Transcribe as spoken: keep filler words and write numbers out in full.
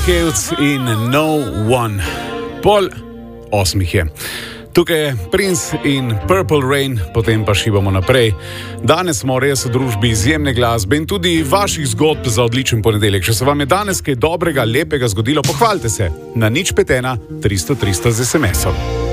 Kevc in No One. Pol osmih je. Tukaj je Prince in Purple Rain, potem pa šibamo naprej. Danes smo res v družbi izjemne glasbe in tudi vaših zgodb za odličen ponedeljek. Če se vam je danes kaj dobrega, lepega zgodilo, pohvalite se na nič pet ena tristo tristo z es em esom.